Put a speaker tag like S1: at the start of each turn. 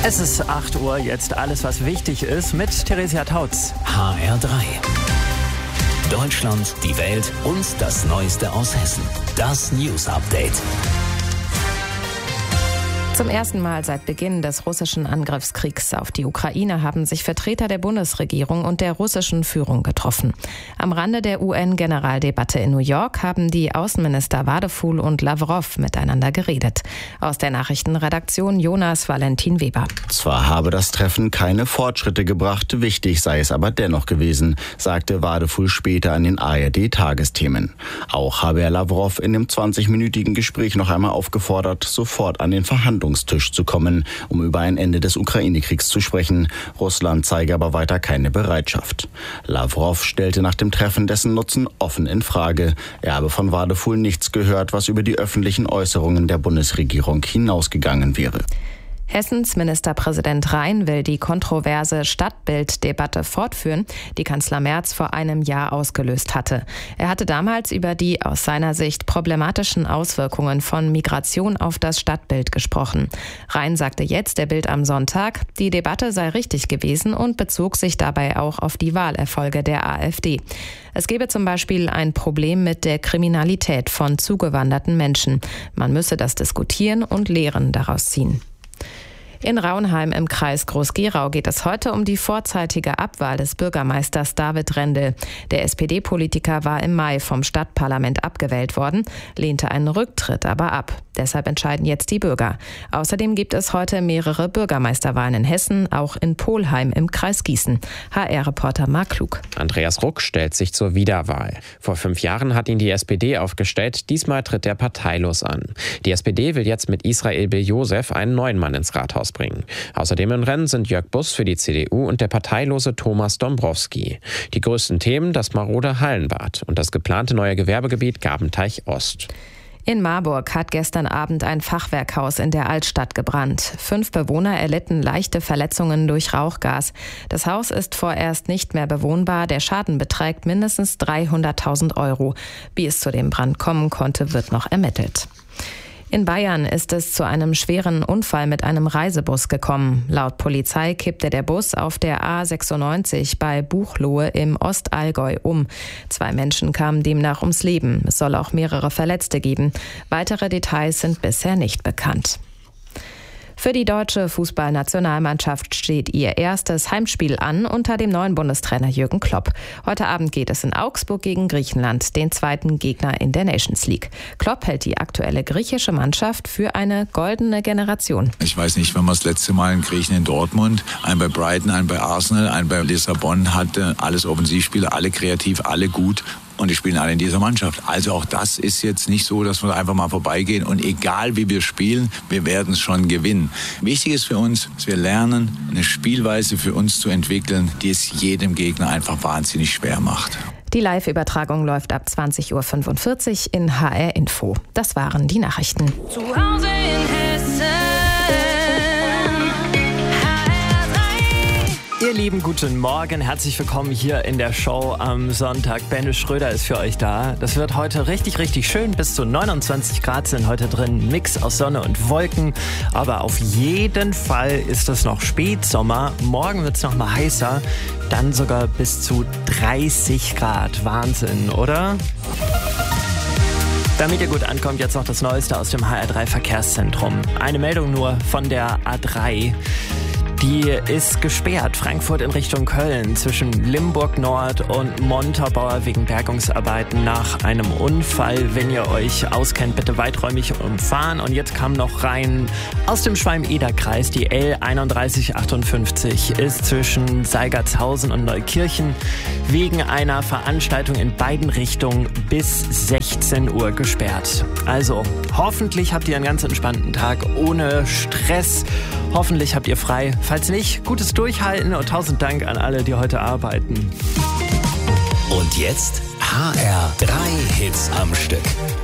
S1: Es ist 8 Uhr, jetzt alles, was wichtig ist, mit Theresia Tautz.
S2: HR3. Deutschland, die Welt und das Neueste aus Hessen. Das News Update.
S3: Zum ersten Mal seit Beginn des russischen Angriffskriegs auf die Ukraine haben sich Vertreter der Bundesregierung und der russischen Führung getroffen. Am Rande der UN-Generaldebatte in New York haben die Außenminister Wadefuhl und Lavrov miteinander geredet. Aus der Nachrichtenredaktion Jonas Valentin Weber.
S4: Zwar habe das Treffen keine Fortschritte gebracht, wichtig sei es aber dennoch gewesen, sagte Wadefuhl später an den ARD-Tagesthemen. Auch habe er Lavrov in dem 20-minütigen Gespräch noch einmal aufgefordert, sofort an den Verhandlungstisch zu kommen, um über ein Ende des Ukraine-Kriegs zu sprechen. Russland zeige aber weiter keine Bereitschaft. Lavrov stellte nach dem Treffen dessen Nutzen offen in Frage. Er habe von Wadefuhl nichts gehört, was über die öffentlichen Äußerungen der Bundesregierung hinausgegangen wäre.
S3: Hessens Ministerpräsident Rhein will die kontroverse Stadtbilddebatte fortführen, die Kanzler Merz vor einem Jahr ausgelöst hatte. Er hatte damals über die aus seiner Sicht problematischen Auswirkungen von Migration auf das Stadtbild gesprochen. Rhein sagte jetzt der Bild am Sonntag, die Debatte sei richtig gewesen und bezog sich dabei auch auf die Wahlerfolge der AfD. Es gebe zum Beispiel ein Problem mit der Kriminalität von zugewanderten Menschen. Man müsse das diskutieren und Lehren daraus ziehen. In Raunheim im Kreis Groß-Gerau geht es heute um die vorzeitige Abwahl des Bürgermeisters David Rendel. Der SPD-Politiker war im Mai vom Stadtparlament abgewählt worden, lehnte einen Rücktritt aber ab. Deshalb entscheiden jetzt die Bürger. Außerdem gibt es heute mehrere Bürgermeisterwahlen in Hessen, auch in Polheim im Kreis Gießen. HR-Reporter Marc Klug.
S5: Andreas Ruck stellt sich zur Wiederwahl. Vor 5 Jahren hat ihn die SPD aufgestellt, diesmal tritt er parteilos an. Die SPD will jetzt mit Israel Biljosef einen neuen Mann ins Rathaus bringen. Außerdem im Rennen sind Jörg Buss für die CDU und der parteilose Thomas Dombrowski. Die größten Themen: das marode Hallenbad und das geplante neue Gewerbegebiet Gabenteich Ost.
S3: In Marburg hat gestern Abend ein Fachwerkhaus in der Altstadt gebrannt. 5 Bewohner erlitten leichte Verletzungen durch Rauchgas. Das Haus ist vorerst nicht mehr bewohnbar. Der Schaden beträgt mindestens 300.000 €. Wie es zu dem Brand kommen konnte, wird noch ermittelt. In Bayern ist es zu einem schweren Unfall mit einem Reisebus gekommen. Laut Polizei kippte der Bus auf der A96 bei Buchloe im Ostallgäu um. 2 Menschen kamen demnach ums Leben. Es soll auch mehrere Verletzte geben. Weitere Details sind bisher nicht bekannt. Für die deutsche Fußballnationalmannschaft steht ihr erstes Heimspiel an unter dem neuen Bundestrainer Jürgen Klopp. Heute Abend geht es in Augsburg gegen Griechenland, den zweiten Gegner in der Nations League. Klopp hält die aktuelle griechische Mannschaft für eine goldene Generation.
S6: Ich weiß nicht, wann wir das letzte Mal einen Griechen in Dortmund, einen bei Brighton, einen bei Arsenal, einen bei Lissabon hatte. Alles Offensivspieler, alle kreativ, alle gut. Und die spielen alle in dieser Mannschaft. Also auch das ist jetzt nicht so, dass wir einfach mal vorbeigehen. Und egal wie wir spielen, wir werden es schon gewinnen. Wichtig ist für uns, dass wir lernen, eine Spielweise für uns zu entwickeln, die es jedem Gegner einfach wahnsinnig schwer macht.
S3: Die Live-Übertragung läuft ab 20.45 Uhr in HR Info. Das waren die Nachrichten.
S7: Zu Hause in Hessen.
S1: Ihr Lieben, guten Morgen, herzlich willkommen hier in der Show am Sonntag. Benne Schröder ist für euch da. Das wird heute richtig, richtig schön. Bis zu 29 Grad sind heute drin. Mix aus Sonne und Wolken. Aber auf jeden Fall ist es noch Spätsommer. Morgen wird es noch mal heißer. Dann sogar bis zu 30 Grad. Wahnsinn, oder? Damit ihr gut ankommt, jetzt noch das Neueste aus dem HR3 Verkehrszentrum. Eine Meldung nur von der A3. Die ist gesperrt. Frankfurt in Richtung Köln zwischen Limburg Nord und Montabaur wegen Bergungsarbeiten nach einem Unfall. Wenn ihr euch auskennt, bitte weiträumig umfahren. Und jetzt kam noch rein aus dem Schwalm-Eder-Kreis. Die L3158 ist zwischen Seigertshausen und Neukirchen wegen einer Veranstaltung in beiden Richtungen bis 16 Uhr gesperrt. Also hoffentlich habt ihr einen ganz entspannten Tag ohne Stress. Hoffentlich habt ihr frei. Falls nicht, gutes Durchhalten und 1000 Dank an alle, die heute arbeiten.
S2: Und jetzt HR3 Hits am Stück.